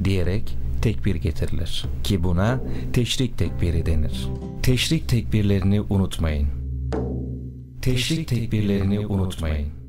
diyerek tekbir getirilir ki buna teşrik tekbiri denir. Teşrik tekbirlerini unutmayın. Teşrik tekbirlerini unutmayın.